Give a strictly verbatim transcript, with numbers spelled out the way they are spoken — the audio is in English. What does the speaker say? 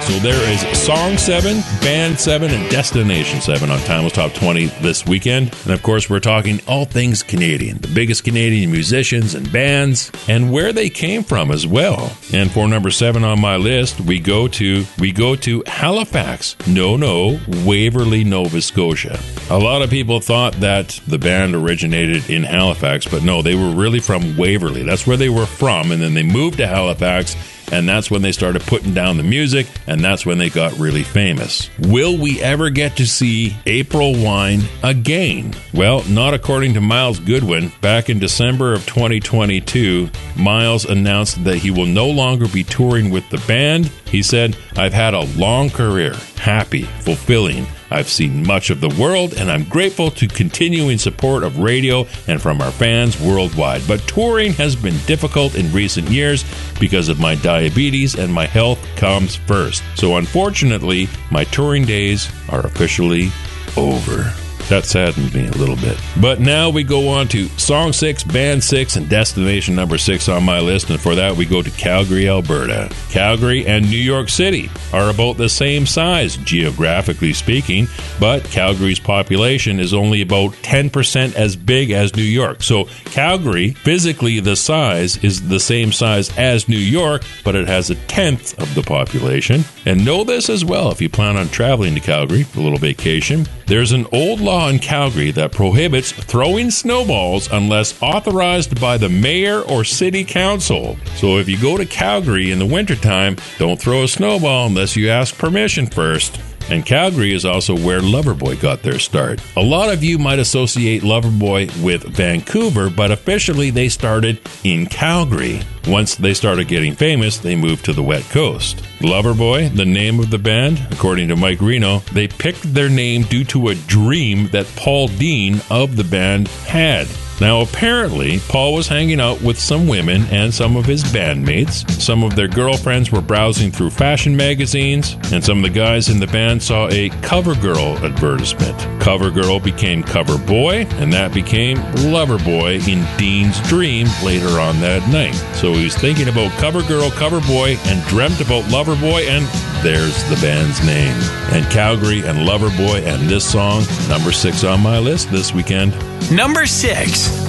So there is Song seven, Band seven, and Destination seven on Timeless Top twenty this weekend. And of course, we're talking all things Canadian, the biggest Canadian musicians and bands, and where they came from as well. And for number seven on my list, we go to we go to Halifax. No, no, Waverly, Nova Scotia. A lot of people thought that the band originated in Halifax, but no, they were really from Waverly. That's where they were from, and then they moved to Halifax, and that's when they started putting down the music, and that's when they got really famous. Will we ever get to see April Wine again? Well, not according to Miles Goodwin. Back in December of twenty twenty-two, Miles announced that he will no longer be touring with the band. He said, "I've had a long career, happy, fulfilling. I've seen much of the world, and I'm grateful to continuing support of radio and from our fans worldwide. But touring has been difficult in recent years because of my diabetes, and my health comes first. So unfortunately, my touring days are officially over." That saddens me a little bit. But now we go on to Song six, Band six, and Destination number six on my list. And for that, we go to Calgary, Alberta. Calgary and New York City are about the same size, geographically speaking, but Calgary's population is only about ten percent as big as New York. So Calgary, physically the size, is the same size as New York, but it has a tenth of the population. And know this as well if you plan on traveling to Calgary for a little vacation. There's an old law in Calgary that prohibits throwing snowballs unless authorized by the mayor or city council. So if you go to Calgary in the wintertime, don't throw a snowball unless you ask permission first. And Calgary is also where Loverboy got their start. A lot of you might associate Loverboy with Vancouver, but officially they started in Calgary. Once they started getting famous, they moved to the Wet Coast. Loverboy, the name of the band, according to Mike Reno, they picked their name due to a dream that Paul Dean of the band had. Now, apparently, Paul was hanging out with some women and some of his bandmates. Some of their girlfriends were browsing through fashion magazines, and some of the guys in the band saw a CoverGirl advertisement. CoverGirl became CoverBoy, and that became Loverboy in Dean's dream later on that night. So he was thinking about CoverGirl, CoverBoy, and dreamt about Loverboy, and there's the band's name. And Calgary and Loverboy and this song, number six on my list this weekend. Number six.